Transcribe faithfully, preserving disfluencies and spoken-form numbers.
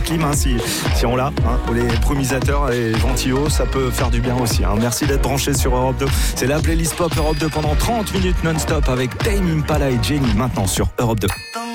clim, hein, si, si on l'a, hein, pour les brumisateurs et ventilos, ça peut faire du bien aussi. Hein. Merci d'être branché sur Europe deux. C'est la playlist Pop Europe deux pendant trente minutes non-stop avec Tame Impala et Jenny maintenant sur Europe deux.